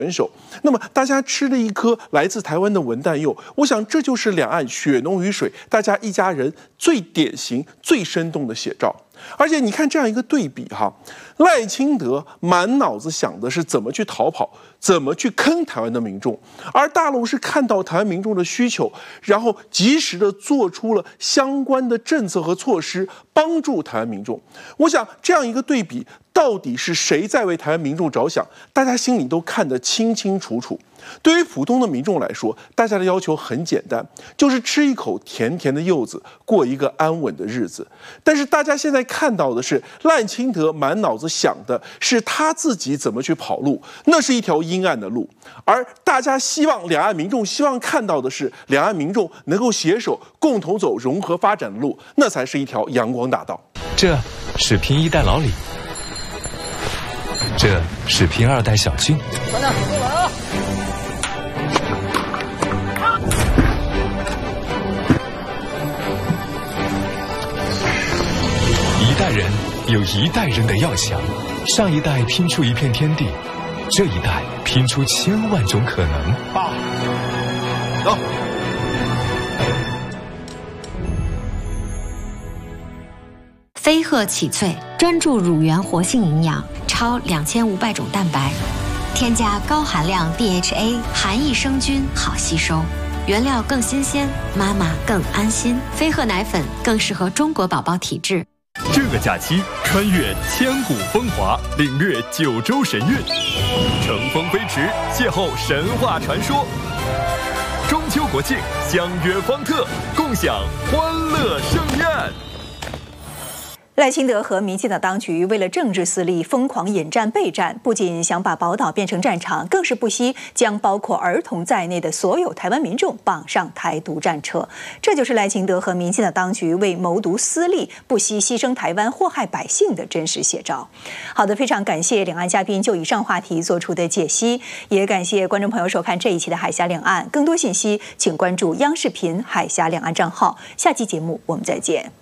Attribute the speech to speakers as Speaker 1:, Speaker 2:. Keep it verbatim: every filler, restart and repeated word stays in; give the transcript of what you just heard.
Speaker 1: 元首，那么大家吃了一颗来自台湾的文旦柚，我想这就是两岸血浓于水，大家一家人最典型、最生动的写照。而且你看这样一个对比哈，赖清德满脑子想的是怎么去逃跑，怎么去坑台湾的民众，而大陆是看到台湾民众的需求，然后及时的做出了相关的政策和措施，帮助台湾民众。我想这样一个对比，到底是谁在为台湾民众着想，大家心里都看得清清楚楚。对于普通的民众来说，大家的要求很简单，就是吃一口甜甜的柚子，过一个安稳的日子。但是大家现在看到的是，赖清德满脑子想的是他自己怎么去跑路，那是一条阴暗的路。而大家希望两岸民众希望看到的是，两岸民众能够携手共同走融合发展的路，那才是一条阳光大道。
Speaker 2: 这是拼一代老李，这是拼二代小俊。
Speaker 3: 咱俩合作来啊！
Speaker 2: 一代人有一代人的要想，上一代拼出一片天地，这一代拼出千万种可能。
Speaker 3: 爸，走。
Speaker 4: 飞鹤启萃专注乳源活性营养，超两千五百种蛋白，添加高含量 D H A， 含益生菌好吸收，原料更新鲜，妈妈更安心。飞鹤奶粉更适合中国宝宝体质。
Speaker 5: 这个假期穿越千古风华，领略九州神韵，乘风飞驰，邂逅神话传说。中秋国庆相约方特，共享欢乐盛宴。
Speaker 6: 赖清德和民进党当局为了政治私利疯狂引战备战，不仅想把宝岛变成战场，更是不惜将包括儿童在内的所有台湾民众绑上台独战车。这就是赖清德和民进党当局为谋独私利，不惜牺牲台湾、祸害百姓的真实写照。好的，非常感谢两岸嘉宾就以上话题做出的解析，也感谢观众朋友收看这一期的海峡两岸。更多信息请关注央视频海峡两岸账号。下期节目我们再见。